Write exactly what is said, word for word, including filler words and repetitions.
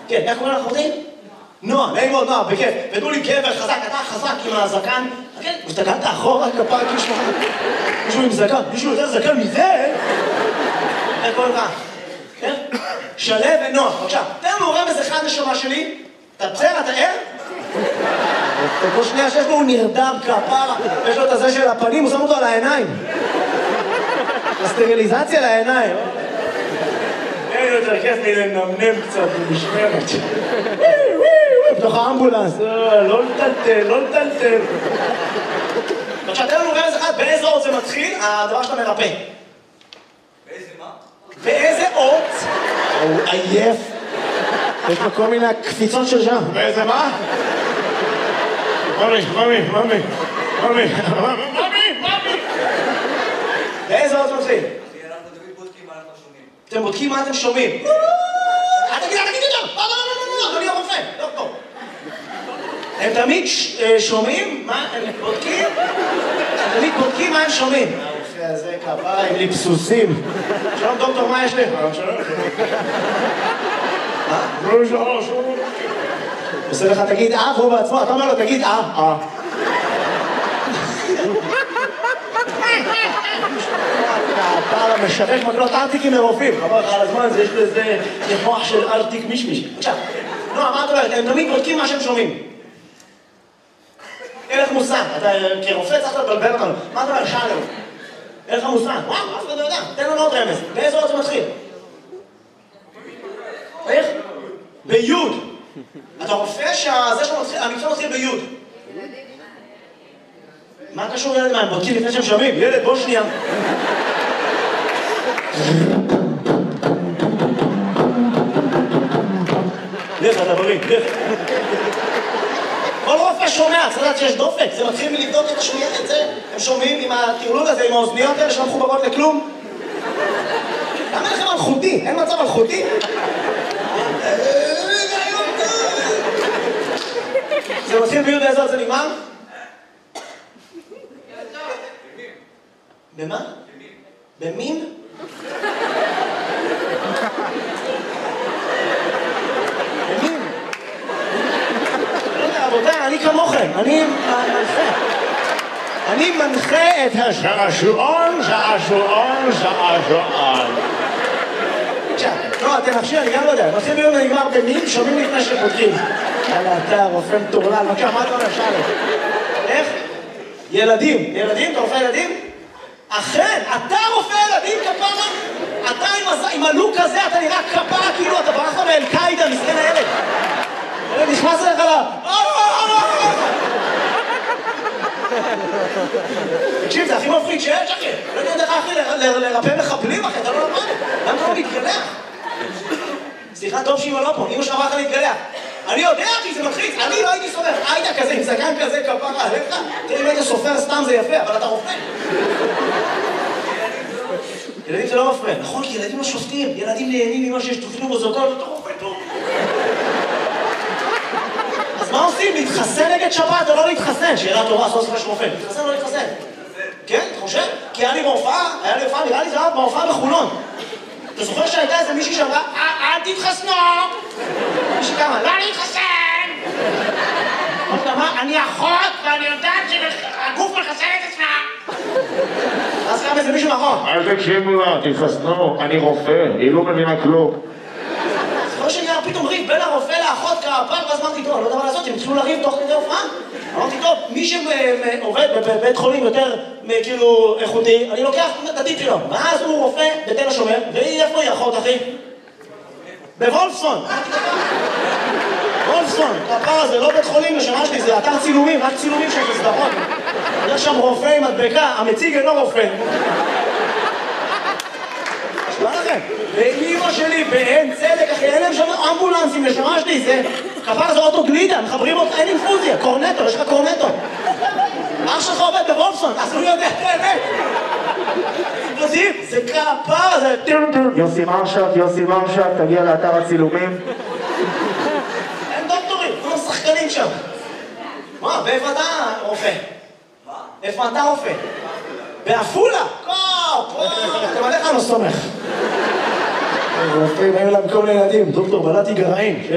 כן, איך קוראים לך אחותי? נועה, נעים מאוד נועה, בכיף. ודעו לי גבר חזק, אתה חזק עם הזקן. כן, הסתכלת אחורה, כפרה כאילו מישהו עם זקן, מישהו יותר זקן מזה? איך קוראים לך? כן? שלו ונועה, בבקשה. תן לנו רמז אחד נשמה שלי. אתה בסדר, אתה ער? כל שנייה שיש לו הוא נרדם כפרה, יש לו את הזה של הפנים, הוא שם אותו על העיניים. הסטריליזציה לעיניים. אין יותר כיף מלנמנם קצת במשמרת. בתוך האמבולנס, לא לטלטל, לא לטלטל. עכשיו, תן לנו רמז אחד, באיזה אות זה מתחיל, הדבר שאתה מרפא. באיזה מה? באיזה אות? הוא עייף. יש לו כל מיני קפיצות של שם. באיזה מה? ממי, ממי, ממי, ממי, ממי, ממי. באיזה אות מתחיל? אנחנו תמיד בודקים מה אנחנו שומעים. אתם בודקים מה אתם שומעים. אל תגיד, אל תגיד יותר! לא, לא, לא, לא, אדוני הרופא, דוקטור. הם תמיד שומעים מה הם בודקים? הם תמיד בודקים מה הם שומעים. הרופא הזה כפה עם ליפסוסים. שלום דוקטור, מה יש לי? מה? עושה לך, תגיד אה, והוא בעצמו, אתה אומר לו, תגיד אה, אה. אתה משווק מקלות ארטיקים מרופאים. חבר לך על הזמן, יש לזה יפוח של ארטיק מישמיש. עכשיו, נועה, מה את אומרת? הם תמיד בודקים מה שהם שומעים. אין לך מושג, אתה כרופא צריך לבלבל אותנו. מה אתה אומר? שאלנו. אין לך מושג. וואו, אף אחד לא יודע. תן לנו עוד רמז. באיזה אות זה מתחיל? איך? ביוד. אתה רופא שהמקצוע מתחיל ביוד. מה קשור ילד מה? הם בודקים לפני שהם שומעים. ילד, בוא שנייה. לך, אתה בריא, לך. כל רופא שומע, צריך לדעת שיש דופק. זה מתחיל מלבדוק את השמיעה, את זה. הם שומעים עם הטרלול הזה, עם האוזניות האלה שלא מחוברות לכלום. למה לכם אלחוטי? אין מצב אלחוטי? זה מתחיל ביוד באיזה עוד זה נגמר? במה? במין? במין? לא יודע, רבותיי, אני כמוכם, אני מנחה. אני מנחה את השעשועון, שעשועון, שעשועון. עכשיו, לא, תנחשי, אני גם לא יודע. מתחיל ביום ונגמר במין, שומעים לפני שפותחים. יאללה, אתה רופא מטורלל, בבקשה, מה אתה אומר, שאלה? איך? ילדים. ילדים? אתה רופא ילדים? אכן, אתה רופא ילדים כפרה? אתה עם הלוק הזה, אתה נראה כפרה כאילו אתה ברחת מאל-קאידה, מסכן הילד. ילד נכנס אליך לה... תקשיב, זה הכי מפחיד שיש, אחי. לא יודע איך אחי לרפא מחבלים, אחי, אתה לא למד. למה אתה לא מתגלח? סליחה, טוב שאמא לא פה, אמא שאמרה לך להתגלח. אני יודע, אחי, זה מלחיץ. אני לא הייתי סופר. היית כזה, עם זקן כזה, כפרה עליך. תראי, אם היית סופר סתם זה יפה, אבל אתה רופא. ילדים זה לא מפריע. נכון, כי ילדים לא שופטים. ילדים נהנים ממה שיש תופעים בזוגות, אתה רופא טוב. אז מה עושים? להתחסן נגד שבת או לא להתחסן? שאלה טובה, סוף סוף יש רופא. להתחסן או לא להתחסן? כן, אתה חושב? כי היה לי בהופעה, היה לי הופעה, נראה לי זה היה בהופעה בחולון. אתה זוכר שהייתה איזה מישהי שאמרה, אל תתחסנו! מישהי כמה, לא להתחסן! עוד אמרה, אני אחות ואני יודעת שהגוף מחסן את עצמה! אז קם איזה מישהו נכון. אל תקשיבו לה, תתחסנו, אני רופא, היא לא מבינה כלום. זוכר שנראה פתאום ריב בין הרופא לאחות כפר, ואז אמרתי, טוב, אני לא יודע מה לעשות, הם התחילו לריב תוך כדי הופעה. אמרתי, טוב, מי שעובד בבית חולים יותר כאילו איכותי, אני לוקח את הטיפ שלו. ואז הוא רופא בתל השומר, והיא איפה היא אחות, אחי? בוולפסון. וולפסון, כפר הזה, לא בית חולים לשמה שלי, זה אתר צילומים, רק צילומים של סדרות. יש שם רופא עם מדבקה, המציג אינו רופא. מה לכם? ואימא שלי באין צדק, אחי, אין להם שם אמבולנסים לשמה שלי, זה כפר זה אוטו גלידה, מחברים אותך, אין אינפוזיה, קורנטו, יש לך קורנטו. אח שלך עובד בוולפסון, אז הוא יודע את האמת. זה כפר, זה... יוסי מרשת, יוסי מרשת, תגיע לאתר הצילומים. אין דוקטורים, כולם שחקנים שם. מה, באיפה אתה רופא? מה? איפה אתה רופא? בעפולה? קו, אתה מלך לא סומך. רופאים, היו להם כל מיני ילדים, דוקטור בלעתי גרעין.